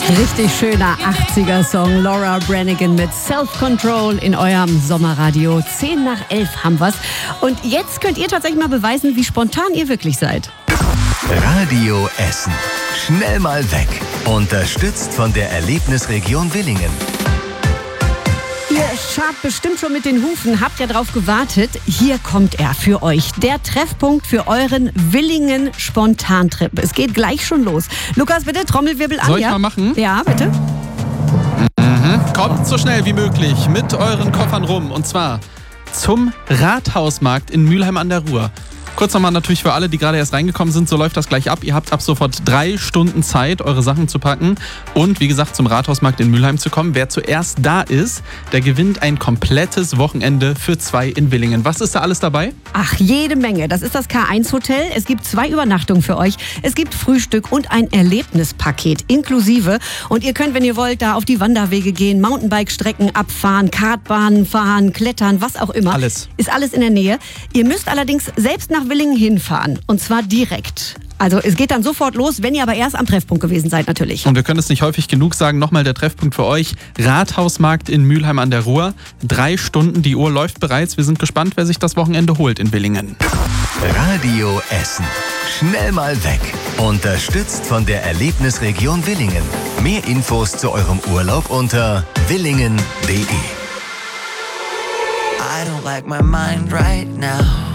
Richtig schöner 80er-Song. Laura Branigan mit Self-Control in eurem Sommerradio. 10 nach 11 haben wir's. Und jetzt könnt ihr tatsächlich mal beweisen, wie spontan ihr wirklich seid. Radio Essen. Schnell mal weg. Unterstützt von der Erlebnisregion Willingen. Ihr schabt bestimmt schon mit den Hufen, habt ja drauf gewartet. Hier kommt er für euch. Der Treffpunkt für euren Willingen-Spontantrip. Es geht gleich schon los. Lukas, bitte, Trommelwirbel an. Soll ich mal machen? Ja, bitte. Kommt so schnell wie möglich mit euren Koffern rum. Und zwar zum Rathausmarkt in Mülheim an der Ruhr. Kurz nochmal natürlich für alle, die gerade erst reingekommen sind, so läuft das gleich ab. Ihr habt ab sofort 3 Stunden Zeit, eure Sachen zu packen und wie gesagt zum Rathausmarkt in Mülheim zu kommen. Wer zuerst da ist, der gewinnt ein komplettes Wochenende für 2 in Willingen. Was ist da alles dabei? Ach, jede Menge. Das ist das K1-Hotel. Es gibt 2 Übernachtungen für euch. Es gibt Frühstück und ein Erlebnispaket inklusive. Und ihr könnt, wenn ihr wollt, da auf die Wanderwege gehen, Mountainbike-Strecken abfahren, Kartbahnen fahren, klettern, was auch immer. Alles. Ist alles in der Nähe. Ihr müsst allerdings selbst nach Willingen hinfahren. Und zwar direkt. Also es geht dann sofort los, wenn ihr aber erst am Treffpunkt gewesen seid natürlich. Und wir können es nicht häufig genug sagen, nochmal der Treffpunkt für euch. Rathausmarkt in Mülheim an der Ruhr. 3 Stunden, die Uhr läuft bereits. Wir sind gespannt, wer sich das Wochenende holt in Willingen. Radio Essen. Schnell mal weg. Unterstützt von der Erlebnisregion Willingen. Mehr Infos zu eurem Urlaub unter willingen.de. I don't like my mind right now.